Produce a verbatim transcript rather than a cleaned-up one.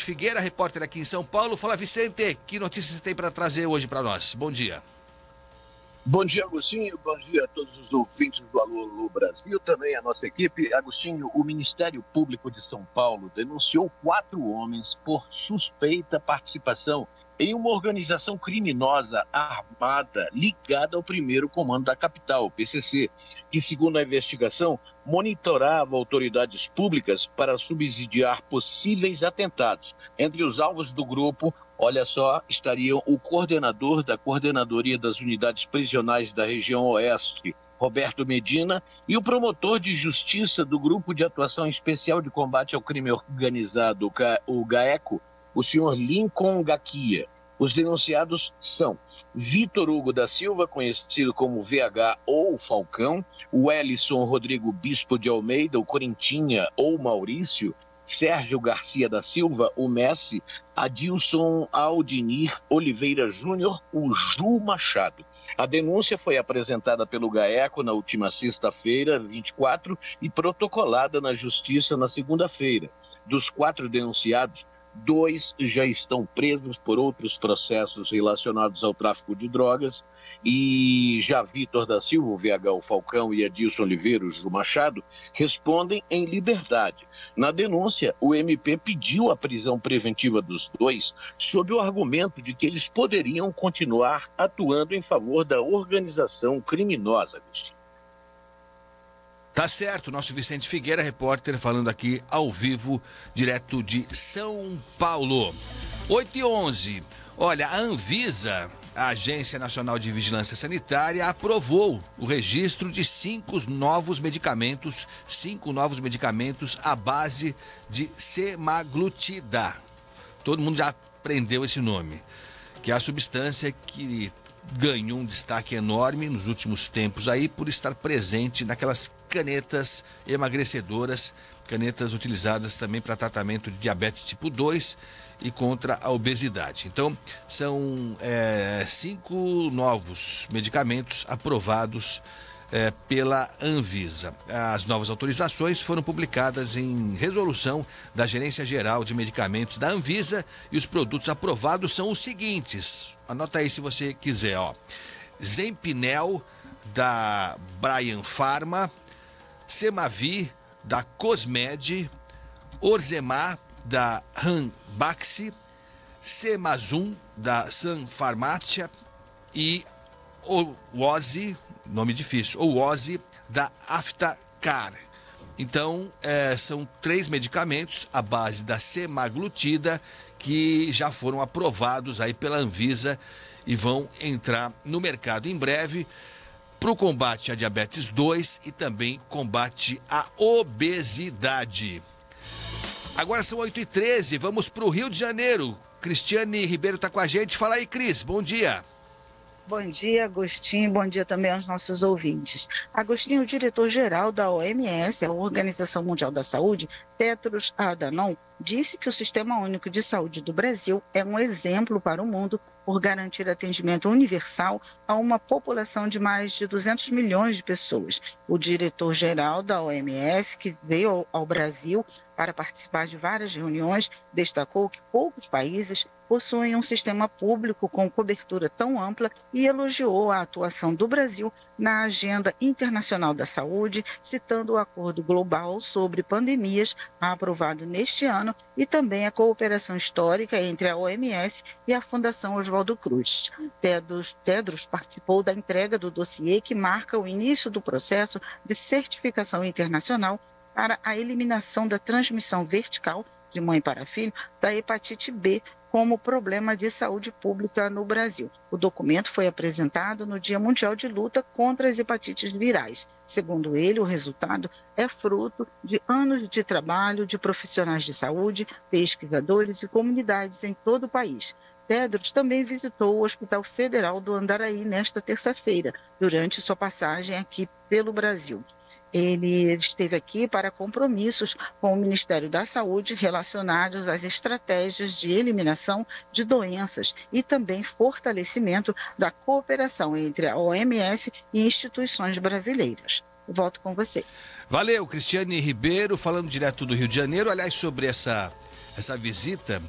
Vicente Figueira, repórter aqui em São Paulo. Fala, Vicente, que notícias você tem para trazer hoje para nós? Bom dia. Bom dia, Agostinho. Bom dia a todos os ouvintes do Alô, Alô Brasil, também a nossa equipe. Agostinho, o Ministério Público de São Paulo denunciou quatro homens por suspeita participação em uma organização criminosa armada ligada ao primeiro comando da capital, o P C C, que, segundo a investigação, monitorava autoridades públicas para subsidiar possíveis atentados. Entre os alvos do grupo, olha só, estariam o coordenador da Coordenadoria das Unidades Prisionais da região Oeste, Roberto Medina, e o promotor de justiça do Grupo de Atuação Especial de Combate ao Crime Organizado, o GAECO, o senhor Lincoln Gaquia. Os denunciados são Vitor Hugo da Silva, conhecido como V H ou Falcão, o Ellison Rodrigo Bispo de Almeida, o Corintinha ou Maurício, Sérgio Garcia da Silva, o Messi, Adilson Aldinir Oliveira Júnior, o Ju Machado. A denúncia foi apresentada pelo GAECO na última sexta-feira, vinte e quatro, e protocolada na Justiça na segunda-feira. Dos quatro denunciados, dois já estão presos por outros processos relacionados ao tráfico de drogas e já Vitor da Silva, o V H o Falcão e Adilson Oliveira, o Ju Machado, respondem em liberdade. Na denúncia, o M P pediu a prisão preventiva dos dois sob o argumento de que eles poderiam continuar atuando em favor da organização criminosa. Tá certo, nosso Vicente Figueira, repórter, falando aqui ao vivo, direto de São Paulo. oito e onze. Olha, a Anvisa, a Agência Nacional de Vigilância Sanitária, aprovou o registro de cinco novos medicamentos, cinco novos medicamentos à base de semaglutida. Todo mundo já aprendeu esse nome, que é a substância que ganhou um destaque enorme nos últimos tempos aí por estar presente naquelas canetas emagrecedoras, canetas utilizadas também para tratamento de diabetes tipo dois e contra a obesidade. Então, são é, cinco novos medicamentos aprovados é, pela Anvisa. As novas autorizações foram publicadas em resolução da Gerência Geral de Medicamentos da Anvisa e os produtos aprovados são os seguintes. Anota aí se você quiser, ó. Zempinel, da Brian Pharma, Semavi, da Cosmed, Orzemar, da Ranbaxy, Semazum, da Sun Pharmacia e Ozi, nome difícil, Ozi, da Aftacar. Então, é, são três medicamentos à base da semaglutida que já foram aprovados aí pela Anvisa e vão entrar no mercado em breve para o combate à diabetes dois e também combate à obesidade. Agora são oito e treze, vamos para o Rio de Janeiro. Cristiane Ribeiro está com a gente. Fala aí, Cris, bom dia. Bom dia, Agostinho. Bom dia também aos nossos ouvintes. Agostinho, o diretor-geral da O M S, a Organização Mundial da Saúde, Tedros Adhanom, disse que o Sistema Único de Saúde do Brasil é um exemplo para o mundo por garantir atendimento universal a uma população de mais de duzentos milhões de pessoas. O diretor-geral da O M S, que veio ao Brasil para participar de várias reuniões, destacou que poucos países possuem um sistema público com cobertura tão ampla e elogiou a atuação do Brasil na Agenda Internacional da Saúde, citando o Acordo Global sobre Pandemias, aprovado neste ano, e também a cooperação histórica entre a O M S e a Fundação Oswaldo Cruz. Tedros, Tedros participou da entrega do dossiê que marca o início do processo de certificação internacional para a eliminação da transmissão vertical de mãe para filho da hepatite B como problema de saúde pública no Brasil. O documento foi apresentado no Dia Mundial de Luta contra as Hepatites Virais. Segundo ele, o resultado é fruto de anos de trabalho de profissionais de saúde, pesquisadores e comunidades em todo o país. Tedros também visitou o Hospital Federal do Andaraí nesta terça-feira, durante sua passagem aqui pelo Brasil. Ele esteve aqui para compromissos com o Ministério da Saúde relacionados às estratégias de eliminação de doenças e também fortalecimento da cooperação entre a O M S e instituições brasileiras. Eu volto com você. Valeu, Cristiane Ribeiro, falando direto do Rio de Janeiro. Aliás, sobre essa, essa visita